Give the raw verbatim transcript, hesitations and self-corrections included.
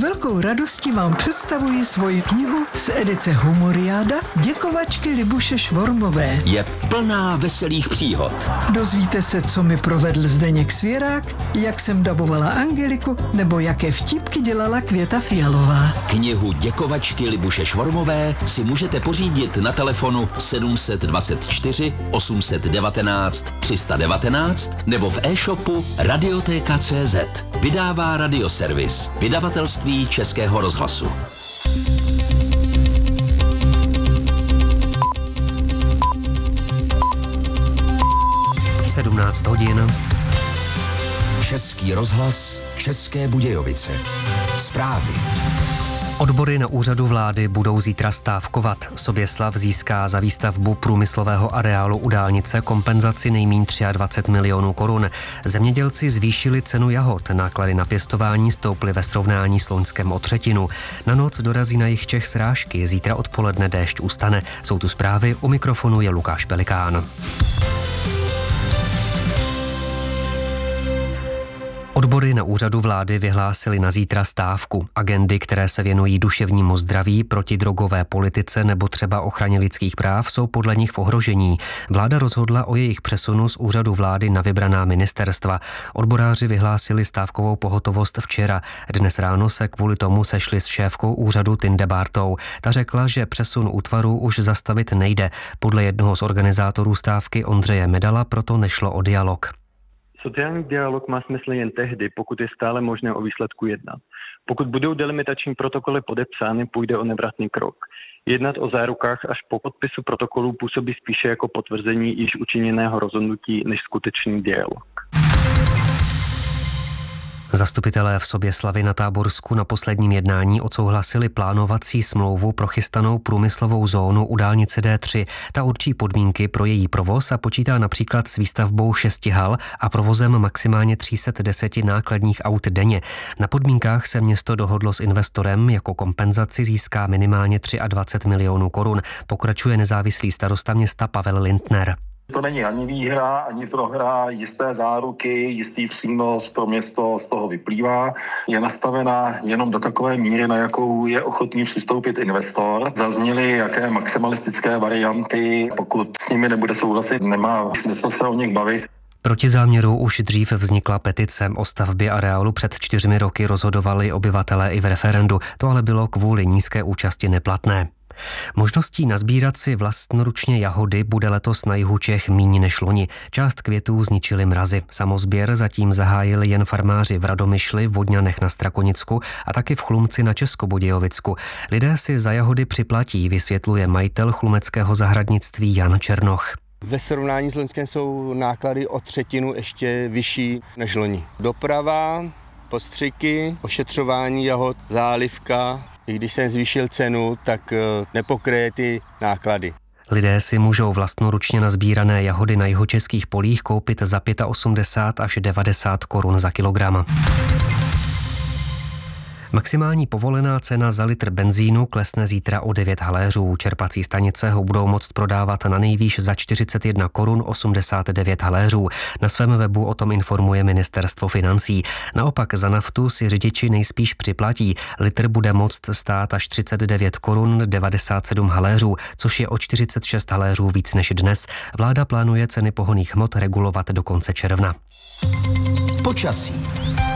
velkou radostí vám představuji svoji knihu z edice Humoriáda Děkovačky Libuše Švormové. Je plná veselých příhod. Dozvíte se, co mi provedl Zdeněk Svěrák, jak jsem dabovala Angeliku, nebo jaké vtipky dělala Květa Fialová. Knihu Děkovačky Libuše Švormové si můžete pořídit na telefonu sedm dvacet čtyři osm devatenáct tři sta devatenáct nebo v e-shopu Radioteka tečka cé zet. Vydává Radioservis, vydavatelství Českého rozhlasu. sedmnáct hodin. Český rozhlas, České Budějovice. Zprávy. Odbory na úřadu vlády budou zítra stávkovat. Soběslav získá za výstavbu průmyslového areálu u dálnice kompenzaci nejmíň dvacet tři milionů korun. Zemědělci zvýšili cenu jahod, náklady na pěstování stouply ve srovnání s loňskem o třetinu. Na noc dorazí na jih Čech srážky, zítra odpoledne déšť ustane. Jsou tu zprávy, u mikrofonu je Lukáš Pelikán. Odbory na úřadu vlády vyhlásily na zítra stávku. Agendy, které se věnují duševnímu zdraví, protidrogové politice nebo třeba ochraně lidských práv, jsou podle nich v ohrožení. Vláda rozhodla o jejich přesunu z úřadu vlády na vybraná ministerstva. Odboráři vyhlásili stávkovou pohotovost včera. Dnes ráno se kvůli tomu sešli s šéfkou úřadu Tinde Bártou. Ta řekla, že přesun útvaru už zastavit nejde. Podle jednoho z organizátorů stávky Ondřeje Medala proto nešlo o dialog. Sociální dialog má smysl jen tehdy, pokud je stále možné o výsledku jednat. Pokud budou delimitační protokoly podepsány, půjde o nevratný krok. Jednat o zárukách až po podpisu protokolů působí spíše jako potvrzení již učiněného rozhodnutí než skutečný dialog. Zastupitelé v Soběslavi na Táborsku na posledním jednání odsouhlasili plánovací smlouvu pro chystanou průmyslovou zónu u dálnice D tři. Ta určí podmínky pro její provoz a počítá například s výstavbou šesti hal a provozem maximálně tři sta deset nákladních aut denně. Na podmínkách se město dohodlo s investorem, jako kompenzaci získá minimálně dvacet tři milionů korun. Pokračuje nezávislý starosta města Pavel Lindner. To není ani výhra, ani prohra, jisté záruky, jistý přínos pro město z toho vyplývá. Je nastavená jenom do takové míry, na jakou je ochotný přistoupit investor. Zazněly jaké maximalistické varianty, pokud s nimi nebude souhlasit, nemá smysl se o nich bavit. Proti záměru už dřív vznikla petice. O stavbě areálu před čtyřmi roky rozhodovali obyvatelé i v referendu. To ale bylo kvůli nízké účasti neplatné. Možností nazbírat si vlastnoručně jahody bude letos na jihu Čech míň než loni. Část květů zničily mrazy. Samosběr zatím zahájili jen farmáři v Radomyšli, Vodňanech na Strakonicku a taky v Chlumci na Českobudějovicku. Lidé si za jahody připlatí, vysvětluje majitel chlumeckého zahradnictví Jan Černoch. Ve srovnání s loňskem jsou náklady o třetinu ještě vyšší než loni. Doprava, postřiky, ošetřování jahod, zálivka. I když jsem zvýšil cenu, tak nepokryje ty náklady. Lidé si můžou vlastnoručně nazbírané jahody na jihočeských polích koupit za osmdesát pět až devadesát korun za kilogram. Maximální povolená cena za litr benzínu klesne zítra o devět haléřů. Čerpací stanice ho budou moct prodávat na nejvýš za čtyřicet jedna korun osmdesát devět haléřů. Na svém webu o tom informuje Ministerstvo financí. Naopak za naftu si řidiči nejspíš připlatí. Litr bude moct stát až třicet devět korun devadesát sedm haléřů, což je o čtyřicet šest haléřů víc než dnes. Vláda plánuje ceny pohonných hmot regulovat do konce června. Počasí.